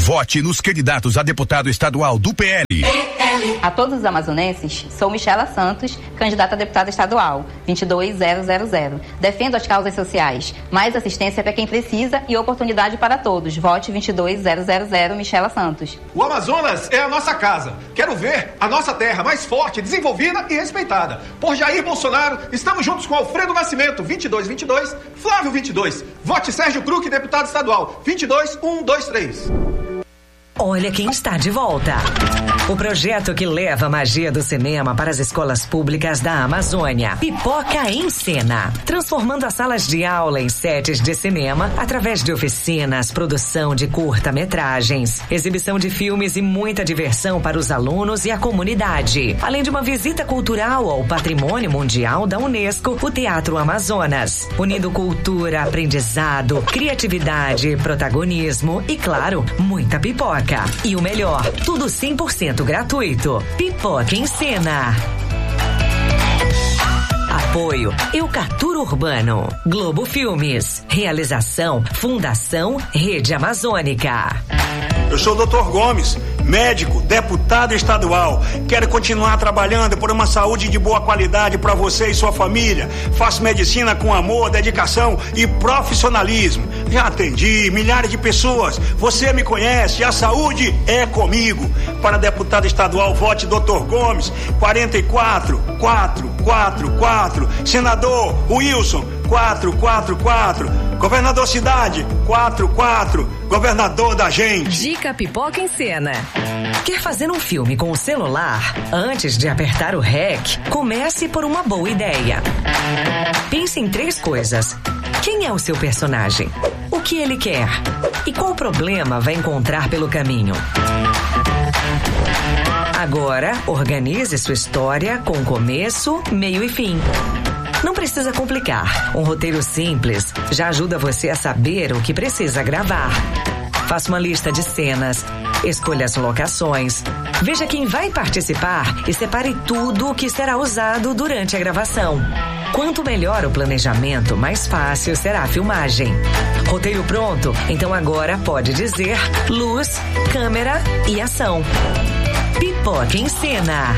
Vote nos candidatos a deputado estadual do PL. A todos os amazonenses, sou Michela Santos, candidata a deputada estadual, 22000. Defendo as causas sociais, mais assistência para quem precisa e oportunidade para todos. Vote 22000, Michela Santos. O Amazonas é a nossa casa. Quero ver a nossa terra mais forte, desenvolvida e respeitada. Por Jair Bolsonaro, estamos juntos com Alfredo Nascimento, 2222, Flávio 22. Vote Sérgio Kruck, deputado estadual, 22123. Olha quem está de volta. O projeto que leva a magia do cinema para as escolas públicas da Amazônia. Pipoca em Cena. Transformando as salas de aula em sets de cinema através de oficinas, produção de curta-metragens, exibição de filmes e muita diversão para os alunos e a comunidade. Além de uma visita cultural ao Patrimônio Mundial da Unesco, o Teatro Amazonas. Unindo cultura, aprendizado, criatividade, protagonismo e, claro, muita pipoca. E o melhor, tudo 100% gratuito. Pipoca em Cena. Apoio Eucatur Urbano, Globo Filmes. Realização Fundação Rede Amazônica. Eu sou o Dr. Gomes, médico, deputado estadual. Quero continuar trabalhando por uma saúde de boa qualidade para você e sua família. Faço medicina com amor, dedicação e profissionalismo. Já atendi milhares de pessoas. Você me conhece, a saúde é comigo. Para deputado estadual, vote Dr. Gomes, 44444. Senador Wilson, 444. Governador Cidade, 44. Governador da gente. Dica Pipoca em Cena. Quer fazer um filme com o celular? Antes de apertar o REC, comece por uma boa ideia. Pense em 3 coisas. Quem é o seu personagem? O que ele quer? E qual problema vai encontrar pelo caminho? Agora, organize sua história com começo, meio e fim. Não precisa complicar. Um roteiro simples já ajuda você a saber o que precisa gravar. Faça uma lista de cenas, escolha as locações, veja quem vai participar e separe tudo o que será usado durante a gravação. Quanto melhor o planejamento, mais fácil será a filmagem. Roteiro pronto? Então agora pode dizer luz, câmera e ação. Pipoca em Cena.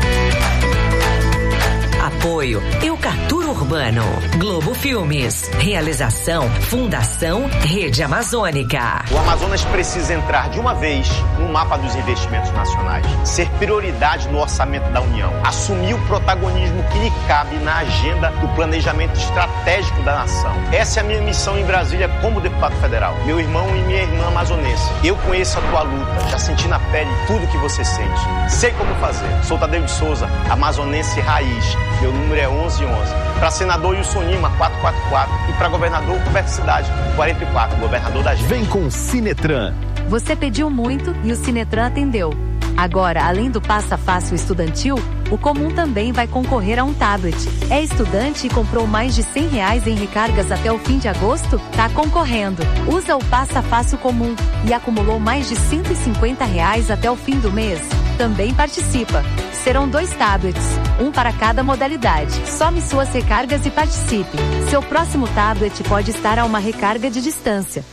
Apoio Eucatur Urbano, Globo Filmes. Realização Fundação Rede Amazônica. O Amazonas precisa entrar de uma vez no mapa dos investimentos nacionais, ser prioridade no orçamento da União, assumir o protagonismo que lhe cabe na agenda do planejamento estratégico da nação. Essa é a minha missão em Brasília como deputado federal. Meu irmão e minha irmã amazonense, eu conheço a tua luta, já senti na pele tudo que você sente. Sei como fazer. Sou Tadeu de Souza, amazonense raiz. Meu número é 1111. Para senador Wilson Lima, 444. E para governador Roberto Cidade, 44. Governador da gente. Vem com Cinetran. Você pediu muito e o Cinetran atendeu. Agora, além do Passa Fácil estudantil, o Comum também vai concorrer a um tablet. É estudante e comprou mais de R$100 em recargas até o fim de agosto? Tá concorrendo. Usa o Passa Fácil Comum e acumulou mais de R$150 até o fim do mês? Também participa. Serão 2 tablets, um para cada modalidade. Some suas recargas e participe. Seu próximo tablet pode estar a uma recarga de distância.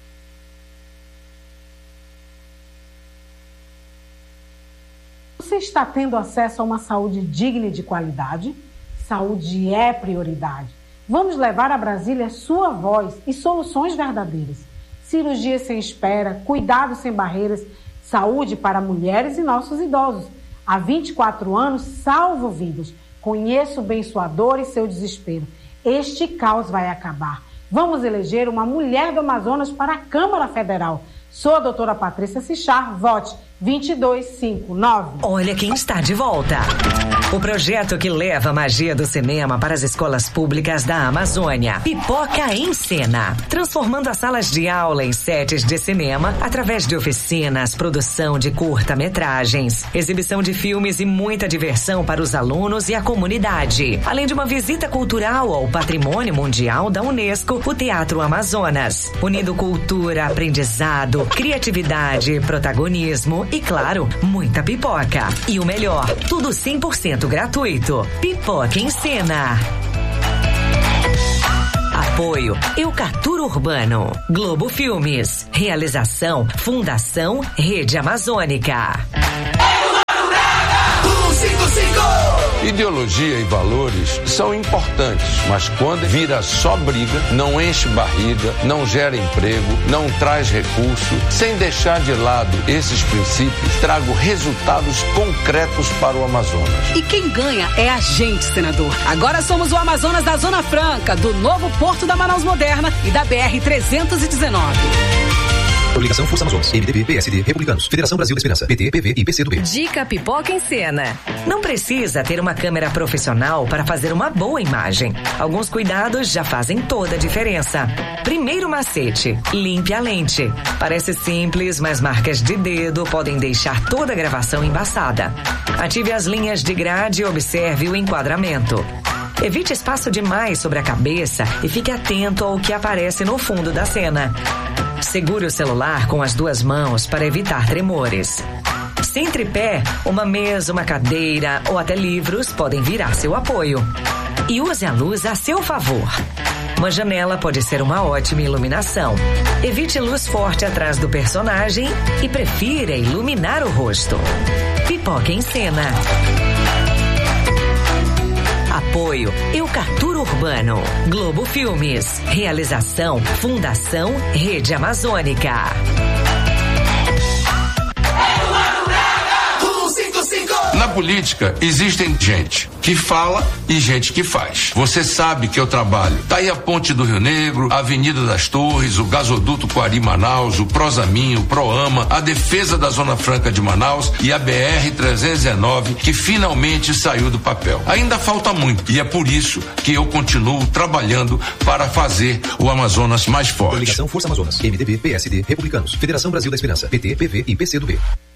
Você está tendo acesso a uma saúde digna e de qualidade? Saúde é prioridade. Vamos levar a Brasília sua voz e soluções verdadeiras. Cirurgia sem espera, cuidado sem barreiras, saúde para mulheres e nossos idosos. Há 24 anos, salvo vidas. Conheço bem sua dor e seu desespero. Este caos vai acabar. Vamos eleger uma mulher do Amazonas para a Câmara Federal. Sou a doutora Patrícia Sichar, vote 2259. Olha quem está de volta. O projeto que leva a magia do cinema para as escolas públicas da Amazônia. Pipoca em Cena. Transformando as salas de aula em sets de cinema através de oficinas, produção de curta-metragens, exibição de filmes e muita diversão para os alunos e a comunidade. Além de uma visita cultural ao Patrimônio Mundial da Unesco, o Teatro Amazonas. Unindo cultura, aprendizado, criatividade, protagonismo e, claro, muita pipoca. E o melhor, tudo 100% gratuito. Pipoca em Cena. Apoio Eucatur Urbano. Globo Filmes. Realização Fundação Rede Amazônica. Ideologia e valores são importantes, mas quando vira só briga, não enche barriga, não gera emprego, não traz recurso. Sem deixar de lado esses princípios, trago resultados concretos para o Amazonas. E quem ganha é a gente, senador. Agora somos o Amazonas da Zona Franca, do novo Porto da Manaus Moderna e da BR-319. Coligação Força Amazonas, MDB, PSD, Republicanos, Federação Brasil da Esperança, PT, PV e PCdoB. Dica Pipoca em Cena. Não precisa ter uma câmera profissional para fazer uma boa imagem. Alguns cuidados já fazem toda a diferença. Primeiro macete, limpe a lente. Parece simples, mas marcas de dedo podem deixar toda a gravação embaçada. Ative as linhas de grade e observe o enquadramento. Evite espaço demais sobre a cabeça e fique atento ao que aparece no fundo da cena. Segure o celular com as 2 mãos para evitar tremores. Sem tripé, uma mesa, uma cadeira ou até livros podem virar seu apoio. E use a luz a seu favor. Uma janela pode ser uma ótima iluminação. Evite luz forte atrás do personagem e prefira iluminar o rosto. Pipoca em Cena. Apoio Eucatur Urbano. Globo Filmes. Realização Fundação Rede Amazônica. Na política, existem gente que fala e gente que faz. Você sabe que eu trabalho. Tá aí a Ponte do Rio Negro, a Avenida das Torres, o gasoduto Coari-Manaus, o Prosamin, o Proama, a defesa da Zona Franca de Manaus e a BR-319, que finalmente saiu do papel. Ainda falta muito e é por isso que eu continuo trabalhando para fazer o Amazonas mais forte. Coligação Força Amazonas, MDB, PSD, Republicanos, Federação Brasil da Esperança, PT, PV e PCdoB.